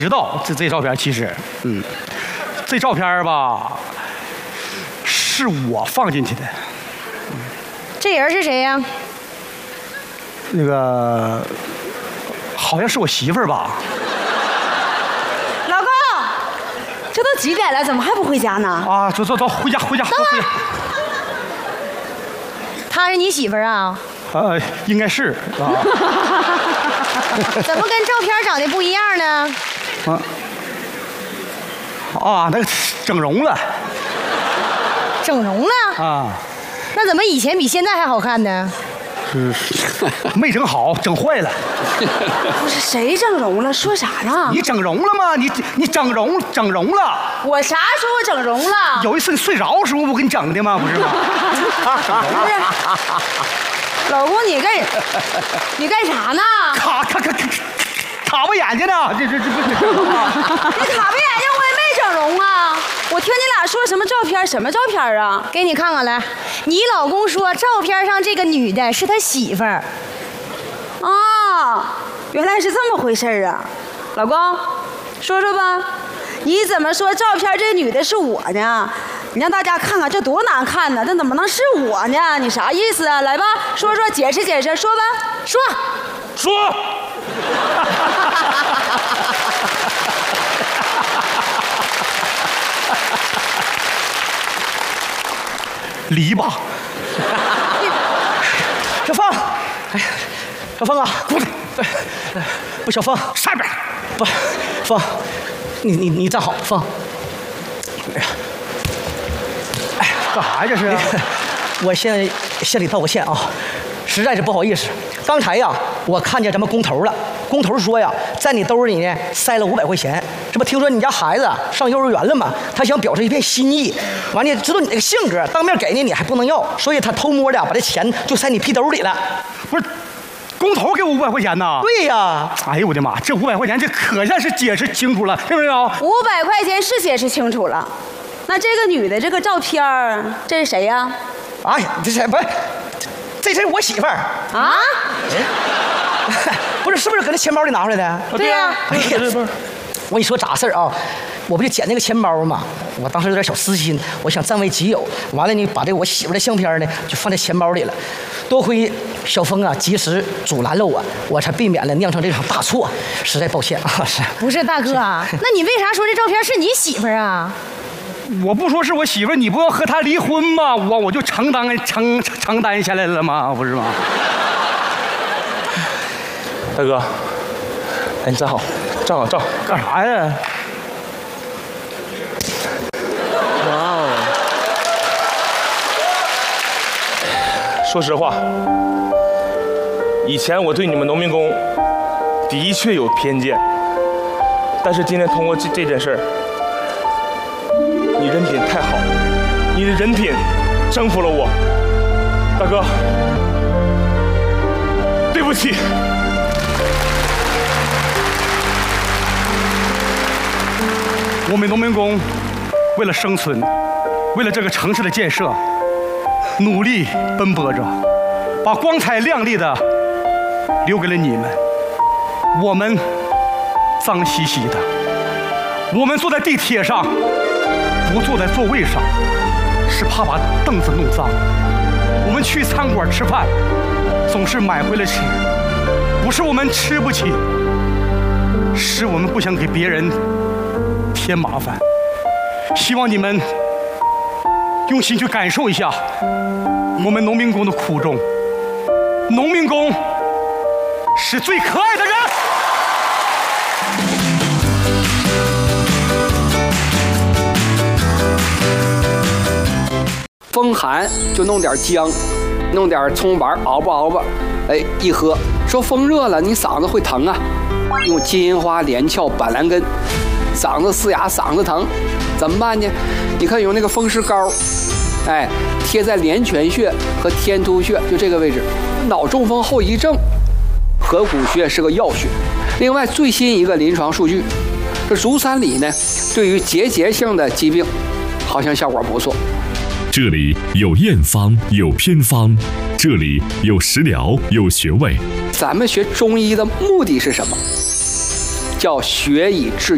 知道这照片其实，这照片吧，是我放进去的。 这人是谁呀？ 那个好像是我媳妇儿吧？ 老公，这都几点了，怎么还不回家呢？ 啊，走，回家。 她是你媳妇儿啊？ 应该是啊。 怎么跟照片长得不一样呢？ 那个整容了。 整容了？ 啊。 那怎么以前比现在还好看呢？ 没整好，整坏了。 不是谁整容了？说啥呢？ 你整容了吗？你整容了？ 我啥时候整容了？ 有一次你睡着的时候，我给你整的吗？不是吗？ 不是，老公你干啥呢？ 卡巴眼睛呢？这不是。 你卡巴眼睛我也没整容啊！我听你俩说什么照片？什么照片啊？ 给你看看来，你老公说照片上这个女的是他媳妇儿。 啊，原来是这么回事啊！老公，说说吧，你怎么说照片这女的是我呢？你让大家看看这多难看呢，这怎么能是我呢？你啥意思啊？来吧，说说，解释解释，说吧， 说。篱笆。 小芳，哎呀，小芳啊， 过来。 不，小芳， 上边。 不，芳，你站好，芳。哎， 干啥呀这是？ 我先向你道个歉啊，实在是不好意思。刚才呀，我看见咱们工头了。工头说呀，在你兜里呢塞了500块钱，这不听说你家孩子上幼儿园了吗？他想表示一片心意，完了知道你这个性格，当面给你还不能要，所以他偷摸的把这钱就塞你屁兜里了。 不是，工头给我500块钱呢？ 对呀。 哎呦我的妈，这500块钱这可算是解释清楚了，听没有？500 块钱是解释清楚了，那这个女的这个照片这是谁呀？ 哎呀，这是不是？这是我媳妇儿啊？ 不是，是不是搁那钱包里拿出来的？ 对呀。 哎呀，我跟你说咋事儿啊？我不就捡那个钱包嘛，我当时有点小私心，我想占为己有。完了呢，把这我媳妇的相片呢就放在钱包里了。多亏小峰啊及时阻拦了我，我才避免了酿成这场大错，实在抱歉啊！是不是大哥啊？那你为啥说这照片是你媳妇儿啊？ 我不说是我媳妇儿，你不要和她离婚吗？我就承担下来了吗？不是吗？ 大哥，哎，你站好， 干啥呀？ 哇哦！说实话，以前我对你们农民工的确有偏见，但是今天通过这件事儿，你人品太好，你的人品征服了我，大哥，对不起。 我们农民工为了生存，为了这个城市的建设，努力奔波着，把光彩亮丽的留给了你们。我们脏兮兮的，我们坐在地铁上，不坐在座位上，是怕把凳子弄脏。我们去餐馆吃饭，总是买回来吃，不是我们吃不起，是我们不想给别人添麻烦。希望你们用心去感受一下我们农民工的苦衷。农民工是最可爱的人。 风寒就弄点姜，弄点葱丸熬吧，哎，一喝。说风热了，你嗓子会疼啊，用金花连翘板蓝根，嗓子嘶哑，嗓子疼，怎么办呢？你看有那个风湿膏，哎，贴在连泉穴和天突穴，就这个位置。脑中风后遗症，合谷穴是个要穴。另外最新一个临床数据，这足三里呢，对于结节性的疾病，好像效果不错。 这里有验方，有偏方，这里有食疗，有穴位。 咱们学中医的目的是什么？叫学以致用。